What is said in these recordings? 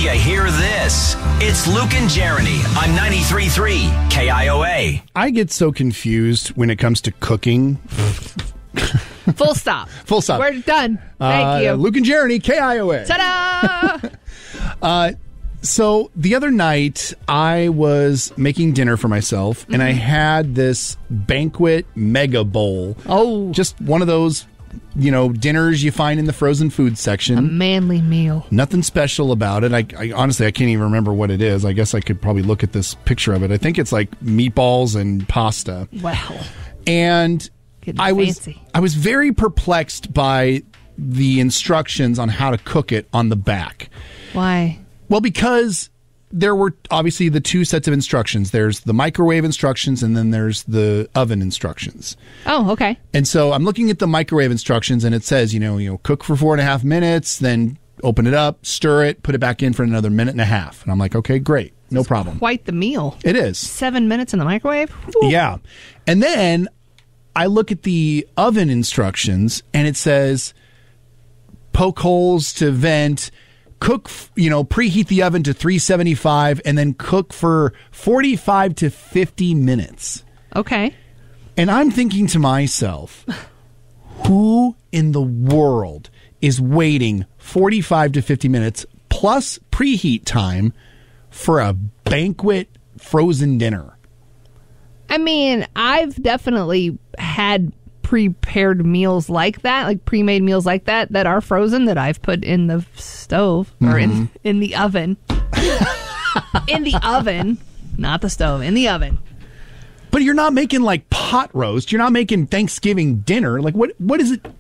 till you hear this. It's Luke and Jeremy on 93.3 KIOA. I get so confused when it comes to cooking. Full stop. Full stop. We're done. Thank you. Luke and Jeremy, KIOA. Ta-da! So the other night, I was making dinner for myself, and I had this banquet mega bowl. Oh. Just one of those, dinners you find in the frozen food section. A manly meal. Nothing special about it. I honestly, I can't even remember what it is. I guess I could probably look at this picture of it. I think it's like meatballs and pasta. Wow. And I was very perplexed by the instructions on how to cook it on the back. Why? Well, because there were obviously the two sets of instructions. There's the microwave instructions, and then there's the oven instructions. Oh, okay. And so I'm looking at the microwave instructions, and it says, cook for 4.5 minutes, then open it up, stir it, put it back in for another 1.5 minutes. And I'm like, okay, great. No problem. Quite the meal. It is. 7 minutes in the microwave? Ooh. Yeah. And then I look at the oven instructions, and it says poke holes to vent, cook, preheat the oven to 375, and then cook for 45 to 50 minutes. Okay. And I'm thinking to myself, who in the world is waiting 45 to 50 minutes plus preheat time for a banquet frozen dinner? I mean, I've definitely had prepared meals like that, like pre-made meals like that are frozen that I've put in the stove or in the oven. In the oven, not the stove, in the oven. But you're not making like pot roast. You're not making Thanksgiving dinner. Like what is it?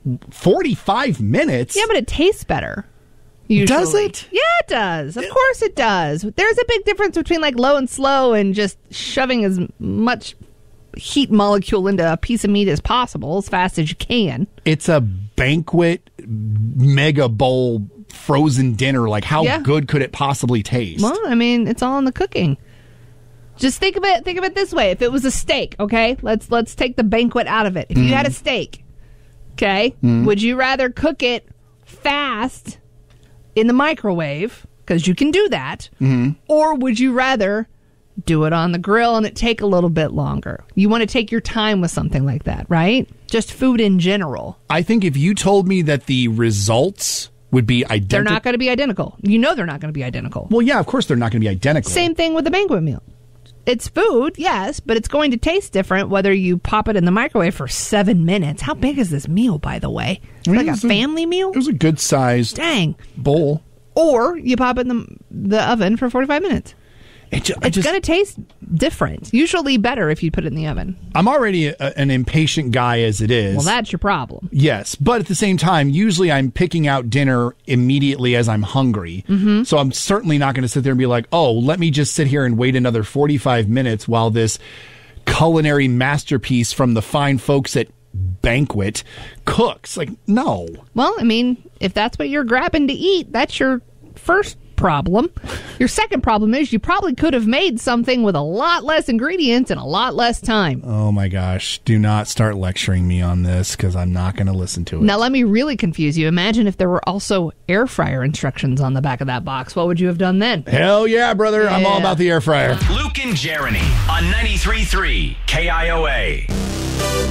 45 minutes? Yeah, but it tastes better. Usually. Does it? Yeah, it does. Of course it does. There's a big difference between like low and slow and just shoving as much heat molecule into a piece of meat as possible as fast as you can. It's a banquet mega bowl frozen dinner. Like how good could it possibly taste? Well, I mean, it's all in the cooking. Just think of it this way. If it was a steak, okay? Let's take the banquet out of it. If you had a steak, okay? Would you rather cook it fast in the microwave, because you can do that, or would you rather do it on the grill and it take a little bit longer? You want to take your time with something like that, right? Just food in general. I think if you told me that the results would be identical... They're not going to be identical. You know they're not going to be identical. Well, yeah, of course they're not going to be identical. Same thing with the banquet meal. It's food, yes, but it's going to taste different whether you pop it in the microwave for 7 minutes. How big is this meal, by the way? Like a family meal? It was a good-sized bowl. Or you pop it in the oven for 45 minutes. It's going to taste different. Usually better if you put it in the oven. I'm already an impatient guy as it is. Well, that's your problem. Yes, but at the same time, usually I'm picking out dinner immediately as I'm hungry. So I'm certainly not going to sit there and be like, oh, let me just sit here and wait another 45 minutes while this culinary masterpiece from the fine folks at Banquet cooks. Like, no. Well, I mean, if that's what you're grabbing to eat, that's your first problem. Your second problem is you probably could have made something with a lot less ingredients and a lot less time. Oh my gosh. Do not start lecturing me on this because I'm not going to listen to it. Now let me really confuse you. Imagine if there were also air fryer instructions on the back of that box. What would you have done then? Hell yeah, brother. Yeah. I'm all about the air fryer. Luke and Jeremy on 93.3 KIOA.